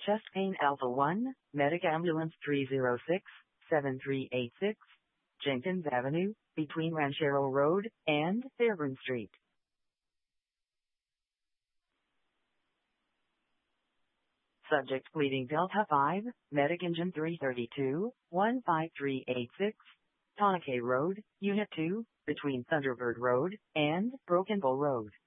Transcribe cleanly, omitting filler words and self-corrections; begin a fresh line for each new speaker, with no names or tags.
Chest Pain Alpha 1, Medic Ambulance 306-7386, Jenkins Avenue, between Ranchero Road and Fairburn Street. Subject bleeding Delta 5, Medic Engine 332-15386, Tonakay Road, Unit 2, between Thunderbird Road and Broken Bow Road.